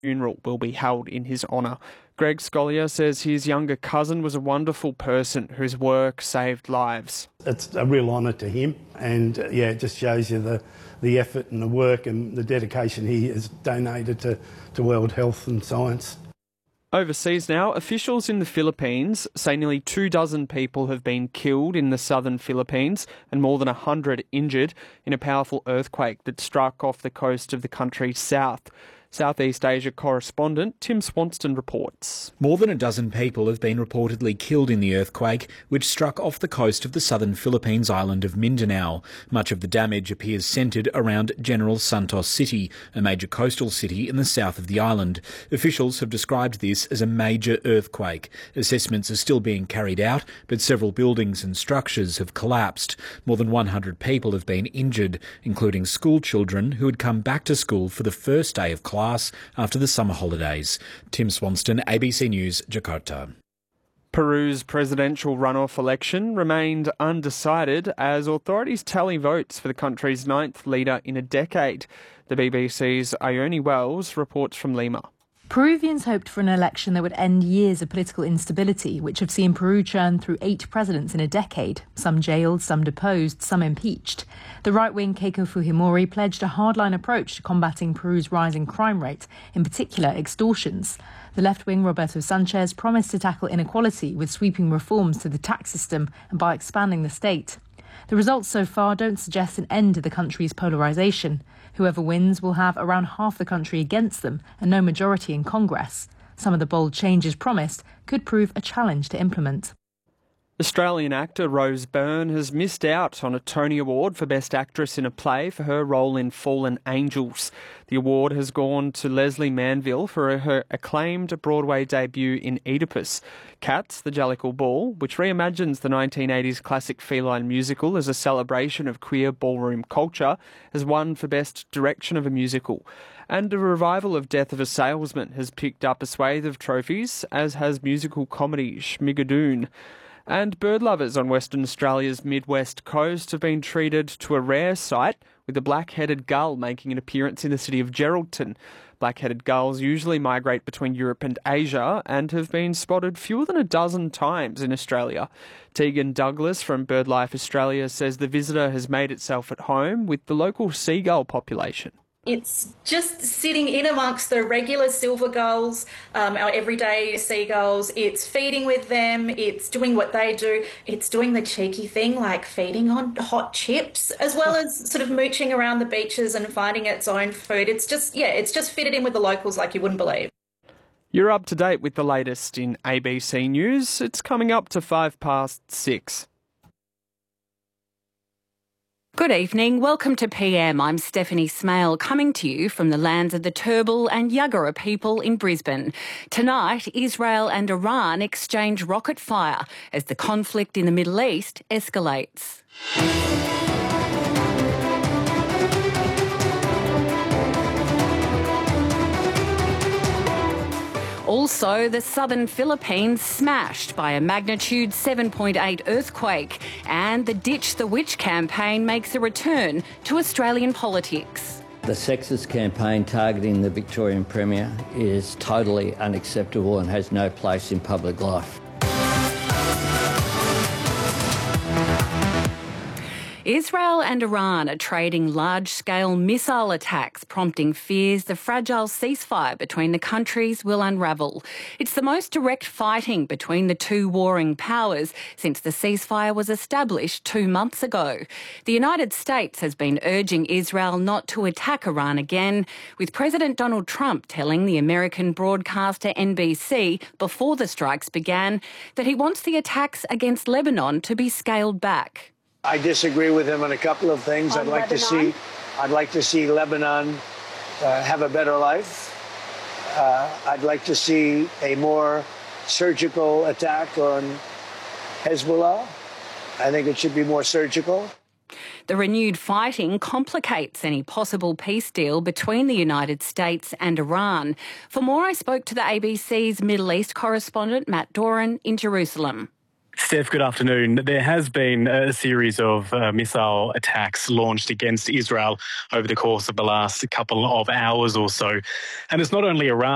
funeral will be held in his honour. Greg Scollier says his younger cousin was a wonderful person whose work saved lives. It's a real honour to him, and it just shows you the effort and the work and the dedication he has donated to world health and science. Overseas now, officials in the Philippines say nearly 24 people have been killed in the southern Philippines and more than 100 injured in a powerful earthquake that struck off the coast of the country's south. Southeast Asia correspondent Tim Swanston reports. More than a dozen people have been reportedly killed in the earthquake, which struck off the coast of the southern Philippines island of Mindanao. Much of the damage appears centred around General Santos City, a major coastal city in the south of the island. Officials have described this as a major earthquake. Assessments are still being carried out, but several buildings and structures have collapsed. More than 100 people have been injured, including school children who had come back to school for the first day of class after the summer holidays. Tim Swanston, ABC News, Jakarta. Peru's presidential runoff election remained undecided as authorities tally votes for the country's 9th leader in a decade. The BBC's Ione Wells reports from Lima. Peruvians hoped for an election that would end years of political instability, which have seen Peru churn through 8 presidents in a decade, some jailed, some deposed, some impeached. The right-wing Keiko Fujimori pledged a hardline approach to combating Peru's rising crime rate, in particular extortions. The left-wing Roberto Sanchez promised to tackle inequality with sweeping reforms to the tax system and by expanding the state. The results so far don't suggest an end to the country's polarisation. Whoever wins will have around half the country against them and no majority in Congress. Some of the bold changes promised could prove a challenge to implement. Australian actor Rose Byrne has missed out on a Tony Award for Best Actress in a Play for her role in Fallen Angels. The award has gone to Leslie Manville for her acclaimed Broadway debut in Oedipus. Cats, the Jellicle Ball, which reimagines the 1980s classic feline musical as a celebration of queer ballroom culture, has won for Best Direction of a Musical. And a revival of Death of a Salesman has picked up a swathe of trophies, as has musical comedy Schmigadoon. And bird lovers on Western Australia's mid-west coast have been treated to a rare sight, with the black-headed gull making an appearance in the city of Geraldton. Black-headed gulls usually migrate between Europe and Asia and have been spotted fewer than a dozen times in Australia. Tegan Douglas from BirdLife Australia says the visitor has made itself at home with the local seagull population. It's just sitting in amongst the regular silver gulls, our everyday seagulls. It's feeding with them. It's doing what they do. It's doing the cheeky thing like feeding on hot chips, as well as sort of mooching around the beaches and finding its own food. It's just fitted in with the locals like you wouldn't believe. You're up to date with the latest in ABC News. It's coming up to 6:05. Good evening. Welcome to PM. I'm Stephanie Smale, coming to you from the lands of the Turrbal and Yuggera people in Brisbane. Tonight, Israel and Iran exchange rocket fire as the conflict in the Middle East escalates. Also, the southern Philippines smashed by a magnitude 7.8 earthquake, and the Ditch the Witch campaign makes a return to Australian politics. The sexist campaign targeting the Victorian Premier is totally unacceptable and has no place in public life. Israel and Iran are trading large-scale missile attacks, prompting fears the fragile ceasefire between the countries will unravel. It's the most direct fighting between the two warring powers since the ceasefire was established 2 months ago. The United States has been urging Israel not to attack Iran again, with President Donald Trump telling the American broadcaster NBC before the strikes began that he wants the attacks against Lebanon to be scaled back. I disagree with him on a couple of things. I'd like to see Lebanon have a better life. I'd like to see a more surgical attack on Hezbollah. I think it should be more surgical. The renewed fighting complicates any possible peace deal between the United States and Iran. For more, I spoke to the ABC's Middle East correspondent, Matt Doran, in Jerusalem. Steph, good afternoon. There has been a series of missile attacks launched against Israel over the course of the last couple of hours or so. And it's not only Iran